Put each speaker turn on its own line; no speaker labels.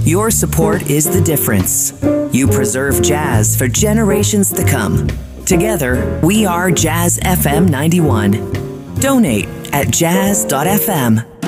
Your support is the difference. You preserve jazz for generations to come. Together, we are Jazz FM 91. Donate at jazz.fm.